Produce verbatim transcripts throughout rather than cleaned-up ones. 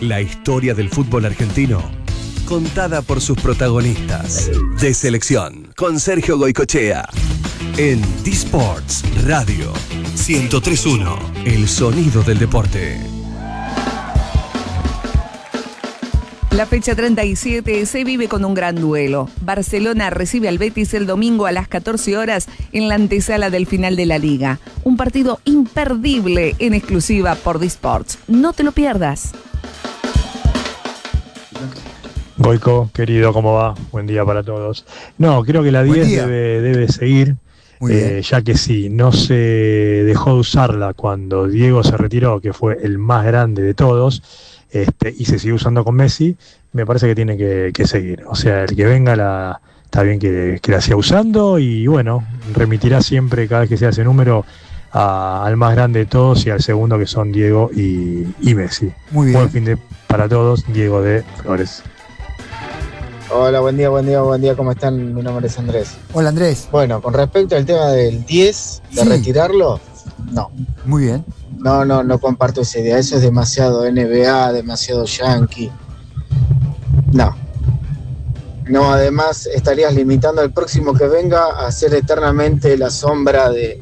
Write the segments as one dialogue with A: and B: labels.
A: La historia del fútbol argentino, contada por sus protagonistas. De Selección, con Sergio Goycochea. En D-Sports Radio ciento tres punto uno. El sonido del deporte.
B: La fecha treinta y siete se vive con un gran duelo. Barcelona recibe al Betis el domingo a las catorce horas en la antesala del final de la Liga. Un partido imperdible en exclusiva por D-Sports. No te lo pierdas.
C: Goico, querido, ¿cómo va? Buen día para todos. No, creo que la diez debe, debe seguir, eh, ya que sí, no se dejó de usarla cuando Diego se retiró, que fue el más grande de todos, este, y se sigue usando con Messi. Me parece que tiene que, que seguir. O sea, el que venga la, está bien que, que la siga usando y bueno, remitirá siempre cada vez que sea ese número a, al más grande de todos y al segundo, que son Diego y, y Messi.
D: Muy bien.
C: Buen fin de para todos, Diego de Flores.
E: Hola, buen día, buen día, buen día, ¿cómo están? Mi nombre es Andrés.
D: Hola, Andrés.
E: Bueno, con respecto al tema del diez, de
D: Sí.
E: retirarlo, no.
D: Muy bien.
E: No, no, no comparto esa idea. Eso es demasiado N B A, demasiado Yankee. No. No, además estarías limitando al próximo que venga a ser eternamente la sombra de,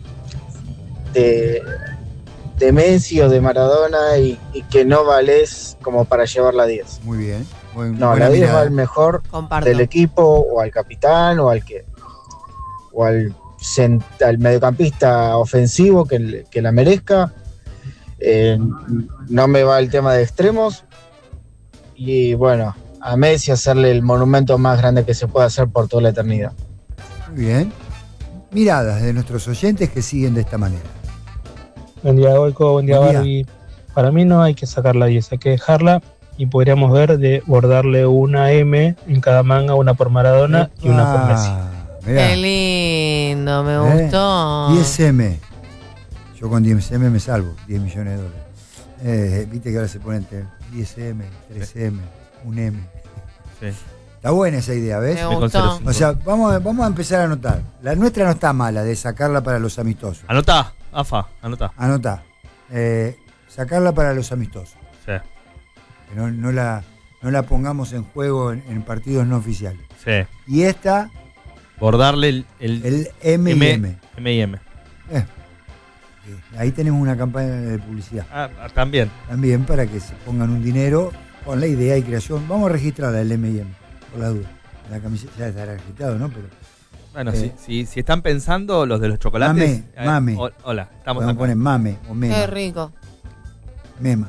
E: de, de Messi o de Maradona y, y que no valés como para llevar la diez.
D: Muy bien. Buen,
E: No,
D: buena
E: la diez
D: mirada.
E: va al mejor
F: Comparto.
E: del equipo o al capitán o al que o al, cent- al mediocampista ofensivo que, que la merezca. Eh, no me va el tema de extremos y bueno, a Messi hacerle el monumento más grande que se puede hacer por toda la eternidad.
D: Muy bien. Miradas de nuestros oyentes que siguen de esta manera.
G: Buen día, Goico, buen día,
D: Buen día.
G: Barbie. Para mí no hay que sacar la diez, hay que dejarla y podríamos ver de bordarle una M en cada manga, una por Maradona y una por Messi.
D: Ah, mirá.
F: Qué lindo, me
D: ¿Eh?
F: gustó.
D: diez eme. Yo con diez eme me salvo, diez millones de dólares. Eh, Viste que ahora se ponen entre diez eme, tres eme, un eme.
H: Sí.
D: Está buena esa idea, ¿ves?
F: Me gustó.
D: O sea, vamos a, vamos a empezar a anotar. La nuestra no está mala de sacarla para los amistosos.
H: Anotá, Afa, anotá.
D: Anotá. Eh, sacarla para los amistosos.
H: Sí,
D: Que no, no, la, no la pongamos en juego en, en partidos no oficiales.
H: sí.
D: Y esta,
H: Bordarle el, el,
D: el M y M.
H: M y M.
D: Eh, eh, ahí tenemos una campaña de publicidad.
H: Ah, ah, también.
D: También para que se pongan un dinero con la idea y creación. Vamos a registrarla el M y M, por la duda. La camiseta ya estará registrado, ¿no? Pero
H: Bueno,
D: Eh.
H: si, si, si están pensando los de los chocolates.
D: Mame,
H: eh,
D: mame.
H: ho- hola, estamos
D: podemos
H: acá.
D: poner mame o mema.
F: Qué rico.
D: Mema.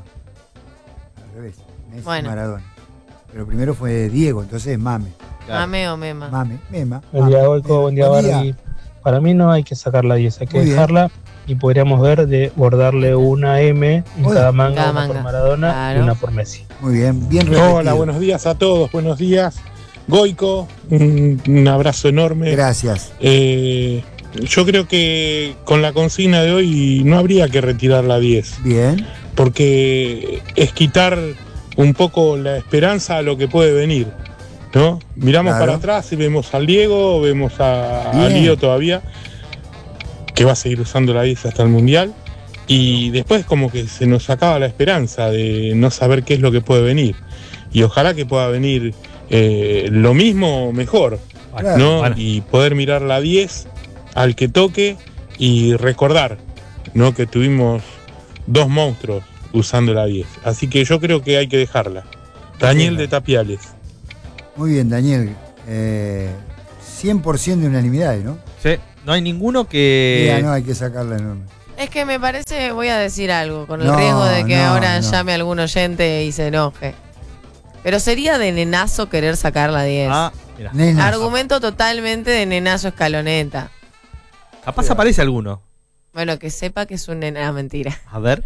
D: Al revés. Messi,
F: Bueno.
D: Maradona. Pero primero fue Diego, entonces es mame.
H: Claro.
F: Mame o mema.
D: Mame, mema.
G: Buen día,
D: mame,
G: Goico,
D: mema.
G: buen día, Barbie. Para mí no hay que sacar la diez, hay que
D: Muy bien.
G: dejarla y podríamos ver de bordarle una M en
D: Bueno.
G: cada manga,
F: Cada
G: una
F: manga.
G: por Maradona
F: Claro.
G: y una por Messi.
D: Muy bien, bien repetido.
I: Hola, buenos días a todos, buenos días. Goico, un, un abrazo enorme.
D: Gracias.
I: Eh, yo creo que con la consigna de hoy no habría que retirar la diez,
D: Bien.
I: porque es quitar un poco la esperanza a lo que puede venir, ¿no? Miramos
D: Claro.
I: para atrás y vemos al Diego, vemos a, a
D: Bien.
I: Lío todavía, que va a seguir usando la diez hasta el Mundial, y después como que se nos acaba la esperanza de no saber qué es lo que puede venir, y ojalá que pueda venir eh, lo mismo o mejor,
D: Claro.
I: ¿no?
H: Bueno.
I: Y poder mirar la diez al que toque y recordar, ¿no? Que tuvimos dos monstruos usando la diez. Así que yo creo que hay que dejarla. Daniel de Tapiales.
D: Muy bien, Daniel. Eh, cien por ciento de unanimidad, ¿no?
H: Sí, no hay ninguno que.
D: Mira, no hay que sacarla enorme.
F: Es que me parece, voy a decir algo, con el
D: No,
F: riesgo de que
D: no,
F: ahora
D: no.
F: llame algún oyente y se enoje. Pero sería de nenazo querer sacar la diez.
H: Ah, mira.
D: Nena.
F: Argumento totalmente de nenazo escaloneta.
H: Capaz aparece alguno.
F: Bueno, que sepa que es un nena, mentira.
H: A ver.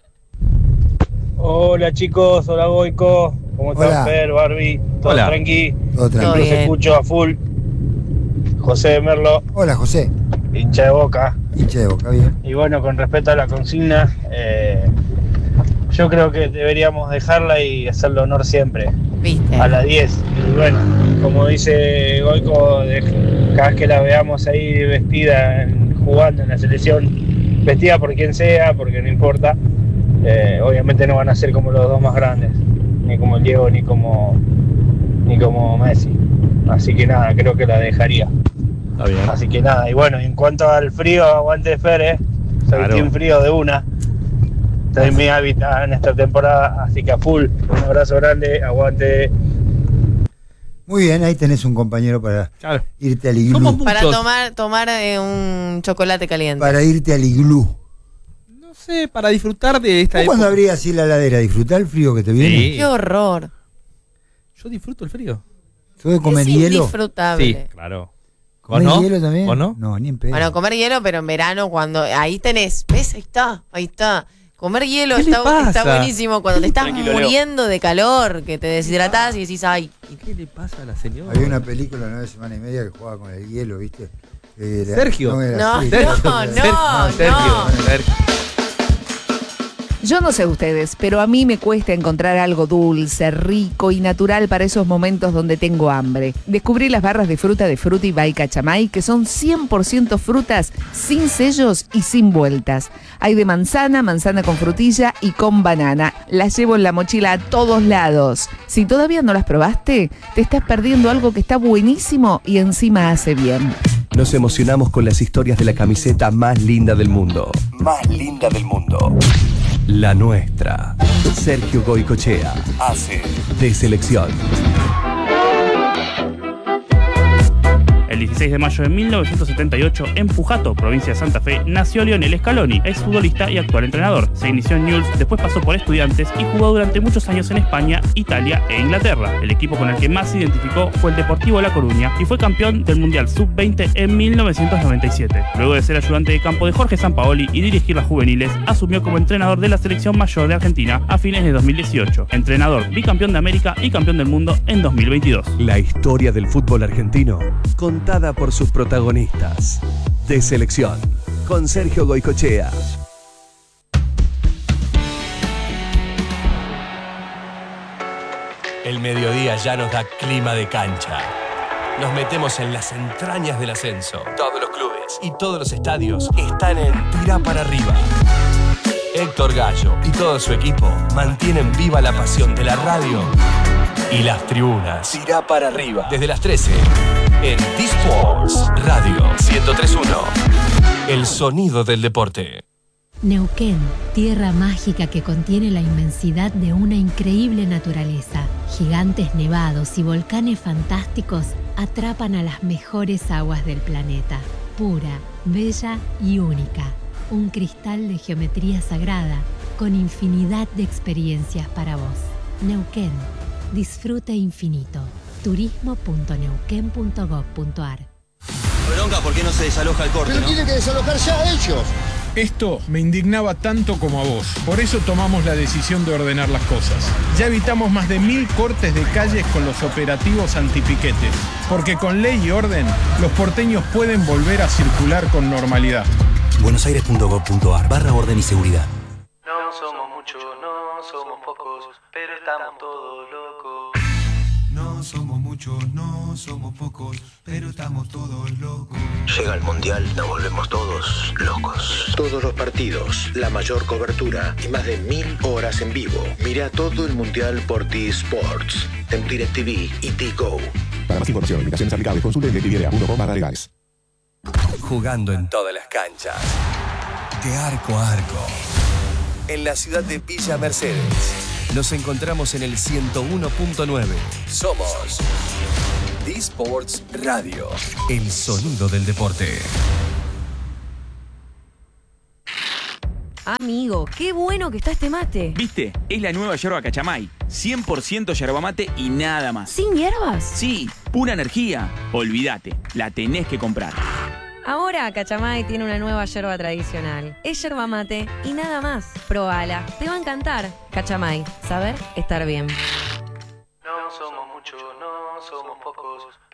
G: Hola chicos, hola Goico, ¿cómo
D: Hola.
G: están? Fer, Barbie, todo
H: Hola.
G: tranqui,
D: Todo tranquilo.
F: Todo
G: los
F: bien.
G: escucho a full. José de Merlo,
D: Hola, José.
G: hincha de Boca.
D: Hincha de Boca, bien.
G: Y bueno, con respecto a la consigna, eh, yo creo que deberíamos dejarla y hacerle honor siempre
F: ¿Viste?
G: a la diez. Y bueno, como dice Goico, de- cada vez que la veamos ahí vestida, en- jugando en la selección, vestida por quien sea, porque no importa, eh, obviamente no van a ser como los dos más grandes. ni como el Diego, ni como, ni como Messi. Así que nada, creo que la dejaría.
H: Está bien.
G: Así que nada, y bueno, en cuanto al frío, aguante Fere, soy
H: Claro.
G: team frío de una. Estoy en mi hábitat en esta temporada, así que a full. Un abrazo grande, aguante.
D: Muy bien, ahí tenés un compañero para
H: Claro.
D: irte al iglú.
H: Somos
F: Para
H: muchos.
F: tomar, tomar eh, un chocolate caliente.
D: Para irte al iglú.
H: No sé, para disfrutar de esta
D: ¿Vos cuando
H: época.
D: abrías así la heladera, disfrutás el frío que te viene?
H: Sí.
F: Qué horror.
H: Yo disfruto el frío.
D: ¿Sos de comer
F: es
D: hielo?
F: indisfrutable.
H: Sí, claro. ¿Vos
D: ¿Comer
H: no?
D: hielo también?
H: ¿Vos no?
D: No, ni en pedo.
F: Bueno, comer hielo, pero en verano cuando ahí tenés, ¿ves? Ahí está, ahí está. Comer hielo
H: ¿Qué le
F: está,
H: pasa?
F: está buenísimo cuando te estás
H: Tranquilo, Leo.
F: muriendo de calor, que te deshidratás y decís, ay.
H: ¿Qué le pasa a la señora?
D: Había una película nueve semanas y media que jugaba con el hielo, ¿viste? Era-
H: Sergio.
D: era
F: No,
D: así.
F: no,
H: Sergio.
F: no,
H: Sergio.
F: no.
H: Sergio.
B: Yo no sé ustedes, pero a mí me cuesta encontrar algo dulce, rico y natural para esos momentos donde tengo hambre. Descubrí las barras de fruta de Fruity by Cachamay, que son cien por ciento frutas, sin sellos y sin vueltas. Hay de manzana, manzana con frutilla y con banana. Las llevo en la mochila a todos lados. Si todavía no las probaste, te estás perdiendo algo que está buenísimo y encima hace bien.
A: Nos emocionamos con las historias de la camiseta más linda del mundo. Más linda del mundo. La nuestra. Sergio Goicochea hace de selección.
J: El dieciséis de mayo de mil novecientos setenta y ocho, en Pujato, provincia de Santa Fe, nació Lionel Scaloni, exfutbolista y actual entrenador. Se inició en Newell's, después pasó por Estudiantes y jugó durante muchos años en España, Italia e Inglaterra. El equipo con el que más se identificó fue el Deportivo La Coruña y fue campeón del Mundial sub veinte en mil novecientos noventa y siete. Luego de ser ayudante de campo de Jorge Sampaoli y dirigir las juveniles, asumió como entrenador de la selección mayor de Argentina a fines de dos mil dieciocho. Entrenador, bicampeón de América y campeón del mundo en dos mil veintidós.
A: La historia del fútbol argentino, contada por sus protagonistas. De selección, con Sergio Goicochea. El mediodía ya nos da clima de cancha. Nos metemos en las entrañas del ascenso. Todos los clubes y todos los estadios están en Tirá para arriba. Héctor Gallo y todo su equipo mantienen viva la pasión de la radio y las tribunas. Tirá para arriba. Desde las trece en D-Sports Radio ciento tres punto uno. El sonido del deporte.
K: Neuquén, tierra mágica que contiene la inmensidad de una increíble naturaleza. Gigantes nevados y volcanes fantásticos atrapan a las mejores aguas del planeta. Pura, bella y única. Un cristal de geometría sagrada con infinidad de experiencias para vos. Neuquén, disfrute infinito. turismo punto neuquén punto gob punto ar.
L: Bronca, ¿por qué no se desaloja el corte? Pero
M: ¿no?
L: tiene que desalojar ya ellos.
M: Esto me indignaba tanto como a vos. Por eso tomamos la decisión de ordenar las cosas. Ya evitamos más de mil cortes de calles con los operativos antipiquetes. Porque con ley y orden, los porteños pueden volver a circular con normalidad.
L: buenosaires punto gob punto ar barra orden y seguridad.
N: No somos muchos, no somos pocos, pero estamos todos locos.
O: No somos muchos, no somos pocos, pero estamos todos locos.
L: Llega el Mundial, nos volvemos todos locos.
P: Todos los partidos, la mayor cobertura y más de mil horas en vivo. Mira todo el Mundial por D-Sports, en DirecTV y D-Go.
Q: Para más información, limitaciones aplicables, consulte directv punto com barra legales.
A: Jugando en todas las canchas. De arco a arco. En la ciudad de Villa Mercedes. Nos encontramos en el ciento uno punto nueve. Somos D-Sports Radio. El sonido del deporte.
R: Amigo, qué bueno que está este mate.
S: ¿Viste? Es la nueva yerba Cachamay. cien por ciento yerba mate y nada más.
R: ¿Sin hierbas?
S: Sí, pura energía. Olvídate, la tenés que comprar.
R: Ahora Cachamay tiene una nueva yerba tradicional. Es yerba mate y nada más. Probala, te va a encantar. Cachamay, saber estar bien.
N: No somos muchos, no somos pocos,